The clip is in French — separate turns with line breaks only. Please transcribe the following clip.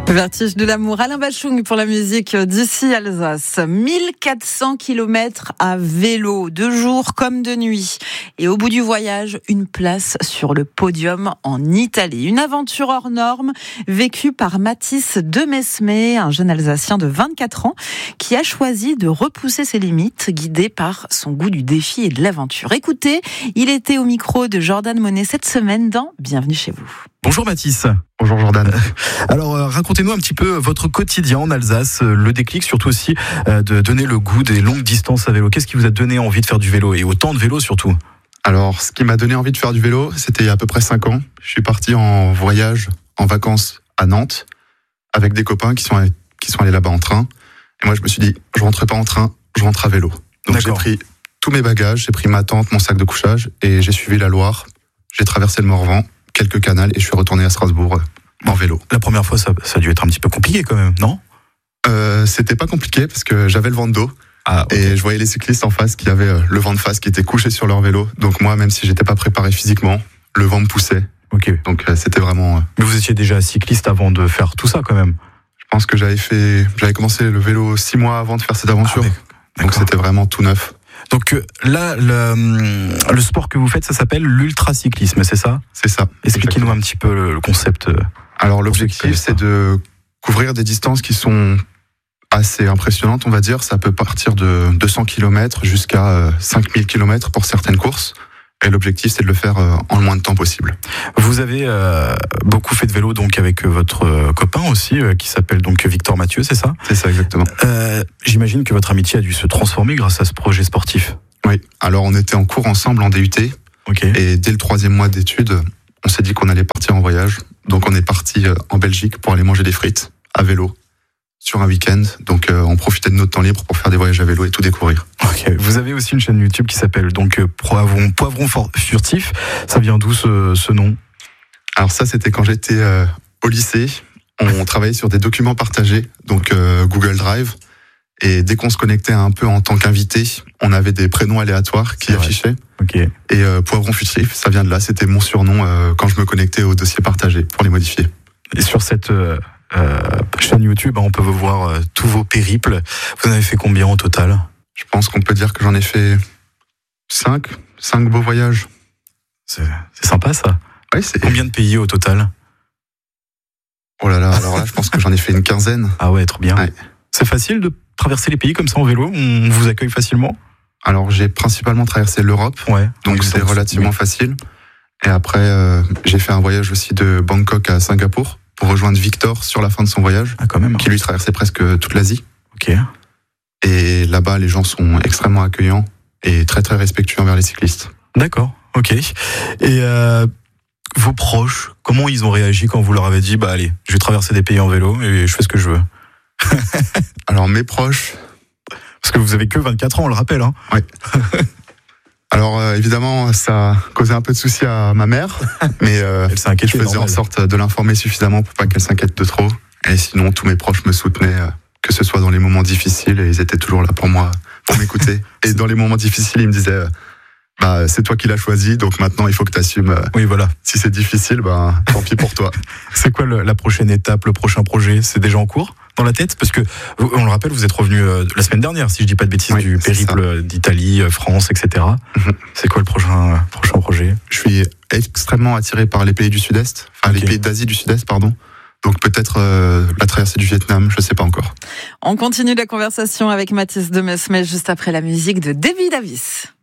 Vertige de l'amour, Alain Bachung pour la musique d'ici Alsace. 1400 km à vélo, de jour comme de nuit. Et au bout du voyage, une place sur le podium en Italie. Une aventure hors norme vécue par Mathis de Mesme, un jeune Alsacien de 24 ans qui a choisi de repousser ses limites, guidé par son goût du défi et de l'aventure. Écoutez, il était au micro de Jordan Monet cette semaine dans Bienvenue chez vous.
Bonjour Mathis.
Bonjour Jordan.
Alors racontez-nous un petit peu votre quotidien en Alsace, le déclic surtout aussi de donner le goût des longues distances à vélo. Qu'est-ce qui vous a donné envie de faire du vélo et autant de vélo surtout ?
Alors ce qui m'a donné envie de faire du vélo, c'était il y a à peu près 5 ans. Je suis parti en voyage, en vacances à Nantes avec des copains qui sont allés là-bas en train. Et moi je me suis dit, je rentrerai pas en train, je rentre à vélo. Donc J'ai pris tous mes bagages, j'ai pris ma tente, mon sac de couchage et j'ai suivi la Loire. J'ai traversé le Morvan, quelques canals et je suis retourné à Strasbourg en vélo.
La première fois, ça a dû être un petit peu compliqué quand même, non ?
C'était pas compliqué parce que j'avais le vent de dos et je voyais les cyclistes en face qui avaient le vent de face, qui étaient couchés sur leur vélo. Donc moi, même si j'étais pas préparé physiquement, le vent me poussait.
Ok.
Donc c'était vraiment...
Mais vous étiez déjà cycliste avant de faire tout ça quand même ?
Je pense que j'avais commencé le vélo 6 mois avant de faire cette aventure. Donc c'était vraiment tout neuf.
Donc là, le sport que vous faites, ça s'appelle l'ultracyclisme, c'est ça ?
C'est ça.
Expliquez-nous un petit peu le concept.
Alors l'objectif, c'est de couvrir des distances qui sont assez impressionnantes, on va dire. Ça peut partir de 200 km jusqu'à 5000 km pour certaines courses. Et l'objectif, c'est de le faire en le moins de temps possible.
Vous avez beaucoup fait de vélo donc avec votre copain aussi, qui s'appelle donc Victor Mathieu, c'est ça ?
C'est ça, exactement.
J'imagine que votre amitié a dû se transformer grâce à ce projet sportif.
Oui, alors on était en cours ensemble en DUT.
Okay.
Et dès le 3e mois d'études, on s'est dit qu'on allait partir en voyage. Donc on est parti en Belgique pour aller manger des frites à vélo sur un week-end. Donc on profitait de notre temps libre pour faire des voyages à vélo et tout découvrir.
Okay. Vous avez aussi une chaîne YouTube qui s'appelle donc Poivron Furtif. Ça vient d'où ce nom ?
Alors ça, c'était quand j'étais au lycée. On travaillait sur des documents partagés, donc Google Drive. Et dès qu'on se connectait un peu en tant qu'invité, on avait des prénoms aléatoires qui affichaient.
Okay.
Et Poivron Furtif, ça vient de là. C'était mon surnom quand je me connectais aux dossiers partagés pour les modifier.
Et sur cette chaîne YouTube, on peut voir tous vos périples. Vous en avez fait combien au total ?
Je pense qu'on peut dire que j'en ai fait 5 beaux voyages.
C'est sympa ça.
Oui,
Combien de pays au total ?
Oh là là, alors là, je pense que j'en ai fait une quinzaine.
Ah ouais, trop bien.
Ouais.
C'est facile de traverser les pays comme ça en vélo ? On vous accueille facilement ?
Alors j'ai principalement traversé l'Europe, donc c'est relativement facile. Et après, j'ai fait un voyage aussi de Bangkok à Singapour pour rejoindre Victor sur la fin de son voyage,
quand même.
Qui lui traversait presque toute l'Asie.
Ok.
Et là-bas, les gens sont extrêmement accueillants et très très respectueux envers les cyclistes.
D'accord, ok. Et vos proches, comment ils ont réagi quand vous leur avez dit, allez, je vais traverser des pays en vélo et je fais ce que je veux ?
Alors mes proches...
Parce que vous avez que 24 ans, on le rappelle. Hein.
Oui. Alors évidemment, ça causait un peu de soucis à ma mère, mais je faisais en sorte de l'informer suffisamment pour pas qu'elle s'inquiète de trop. Et sinon, tous mes proches me soutenaient, que ce soit dans les moments difficiles, et ils étaient toujours là pour moi, pour m'écouter. Et dans les moments difficiles, ils me disaient, c'est toi qui l'as choisi, donc maintenant il faut que tu assumes.
Oui, voilà.
Si c'est difficile, tant pis pour toi.
C'est quoi la prochaine étape, le prochain projet ? C'est déjà en cours dans la tête ? Parce que, on le rappelle, vous êtes revenu la semaine dernière, si je dis pas de bêtises, du périple d'Italie, France, etc. C'est quoi le prochain projet ?
Je suis extrêmement attiré par les pays du Sud-Est, les pays d'Asie du Sud-Est, pardon. Donc peut-être la traversée du Vietnam, je sais pas encore.
On continue la conversation avec Mathis de Mesme juste après la musique de David Davis.